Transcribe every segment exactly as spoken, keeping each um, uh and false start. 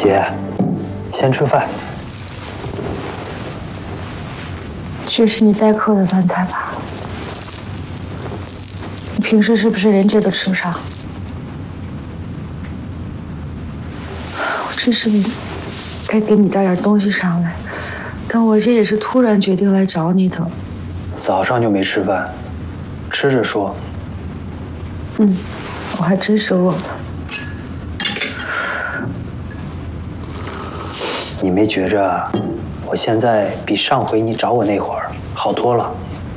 姐，先吃饭。 这是你待客的饭菜吧？你平时是不是连这都吃不上？我真是该给你带点东西上来，但我这也是突然决定来找你的。 早上就没吃饭，吃着说。 嗯，我还真是饿了。 你没觉着我现在比上回你找我那会儿好多了？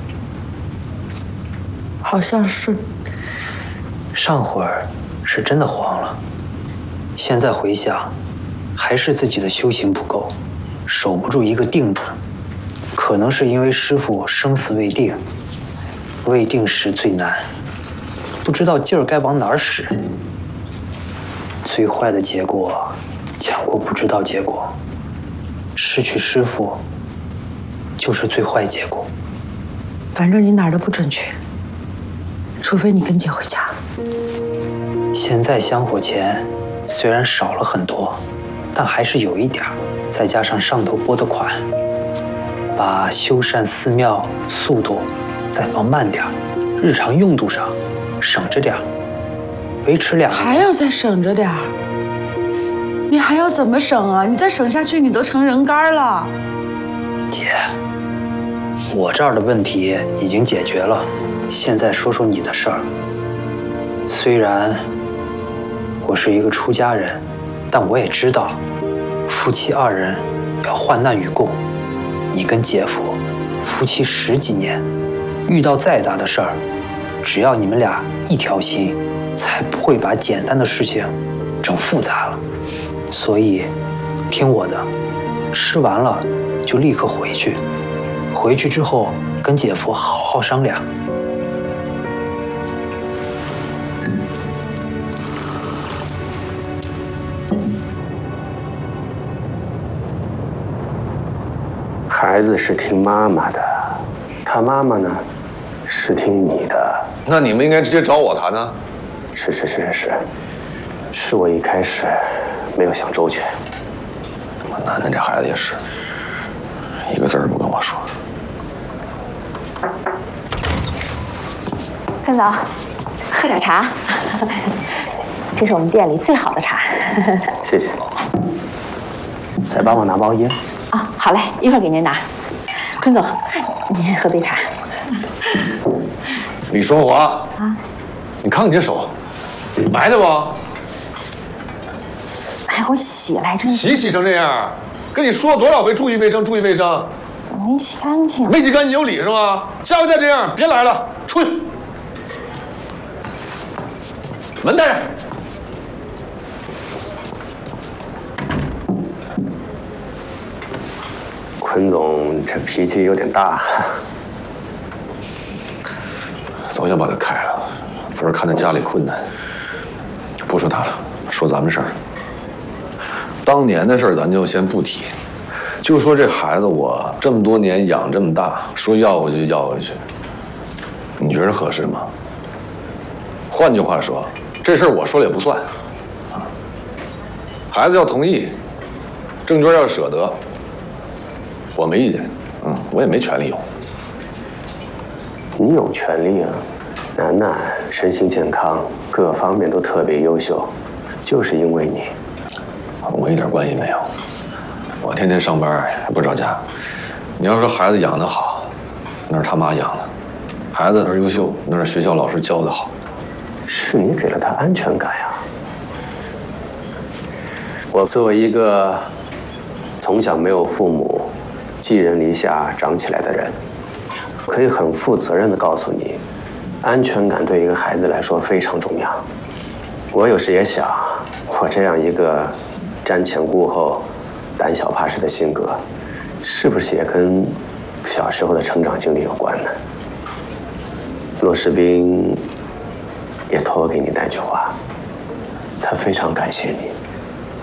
好像是。 上会儿是真的慌了，现在回想，还是自己的修行不够，守不住一个定字。可能是因为师父生死未定，未定时最难，不知道劲儿该往哪儿使。最坏的结果强过不知道结果，失去师父就是最坏结果。 反正你哪儿都不准确，除非你跟姐回家。 现在香火钱虽然少了很多，但还是有一点儿，再加上上头拨的款，把修缮寺庙速度再放慢点儿，日常用度上省着点儿，维持两还要再省着点儿。你还要怎么省啊？你再省下去，你都成人干了。 姐，我这儿的问题已经解决了，现在说说你的事儿。虽然我是一个出家人，但我也知道，夫妻二人要患难与共。你跟姐夫夫妻十几年，遇到再大的事儿，只要你们俩一条心，才不会把简单的事情整复杂了。所以，听我的，吃完了就立刻回去。回去之后跟姐夫好好商量。 孩子是听妈妈的，他妈妈呢，是听你的。 那你们应该直接找我谈呢。 是是是是是，是我一开始没有想周全。 我楠楠这孩子也是，一个字儿不跟我说。 坤总，喝点茶，这是我们店里最好的茶。 谢谢。再帮我拿包烟。 啊，好嘞，一会儿给您拿。坤总，您喝杯茶。 李双华啊， 你看看你这手，白的不？ 哎呀，我洗来着。 洗洗成这样，跟你说了多少回注意卫生，注意卫生。 没洗干净。 没洗干净有理是吗？下回再这样，别来了，出去。门带上。 坤总这脾气有点大， 早想把他开了，不是看他家里困难。不说他了，说咱们事儿。当年的事儿咱就先不提，就说这孩子我这么多年养这么大，说要回去就要回去，你觉得合适吗？换句话说，这事儿我说了也不算啊。孩子要同意，郑娟要舍得。我没意见，嗯，我也没权利有。 你有权利啊！楠楠身心健康，各方面都特别优秀，就是因为你， 我一点关系没有。我天天上班也不着家。你要说孩子养得好，那是他妈养的；孩子是优秀，那是学校老师教的好。 是你给了他安全感呀。我作为一个从小没有父母，寄人篱下长起来的人，可以很负责任地告诉你，安全感对一个孩子来说非常重要。我有时也想，我这样一个瞻前顾后、胆小怕事的性格，是不是也跟小时候的成长经历有关呢？骆士兵也托我给你带句话，他非常感谢你。